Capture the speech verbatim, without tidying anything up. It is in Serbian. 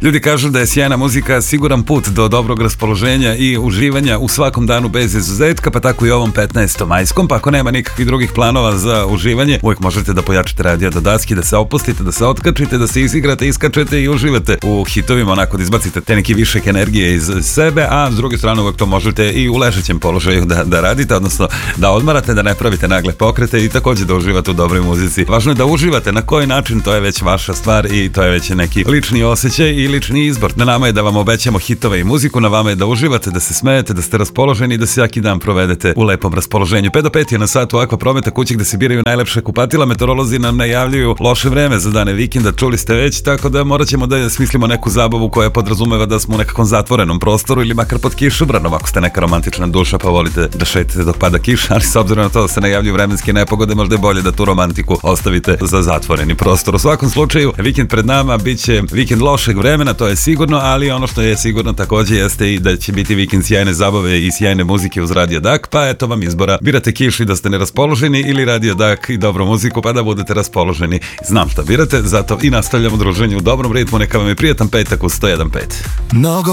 Ljudi kažu da je sjajna muzika siguran put do dobrog raspoloženja i uživanja u svakom danu bez izuzetka, pa tako i ovom petnaestom majskom. Pa ako nema nikakvih drugih planova za uživanje, uvijek možete da pojačate radio do daski, da se opustite, da se otkačite, da se izigrate, iskačete i uživate u hitovima, onako da izbacite te neki višak energije iz sebe, a s druge strane uvijek to možete i u ležećem položaju da, da radite, odnosno da odmarate, da ne pravite nagle pokrete i također da uživate u dobroj muzici. Važno je da uživate, na koji način to je već vaša stvar i to je već neki lični osjećaj i lični izbor. Na nama je da vam obećamo hitove i muziku, na vama je da uživate, da se smejete, da ste raspoloženi i da svaki dan provedete u lepom raspoloženju. pet do pet je na satu Aqua Prometa, kući gde se biraju najlepše kupatila. Meteorolozi nam najavljuju loše vreme za dane vikenda, čuli ste već, tako da morat ćemo da smislimo neku zabavu koja podrazumeva da smo u nekakvom zatvorenom prostoru ili makar pod kišobranom, ako ste neka romantična duša pa volite da šetate dok pada kiša, ali s obzirom na to da se najavljuju vremenske nepogode, možda je bolje da tu romantiku ostavite za zatvoreni prostor. U svakom slučaju, vikend pred nama biće vikend lošeg vremena, to je sigurno, ali ono što je sigurno također jeste i da će biti vikend sjajne zabave i sjajne muzike uz Radio Dak, pa eto vam izbora. Birate kišu da ste neraspoloženi ili Radio Dak i dobru muziku pa da budete raspoloženi. Znam šta birate, zato i nastavljamo druženje u dobrom ritmu, neka vam je prijatan petak u sto jedan pet. Mnogo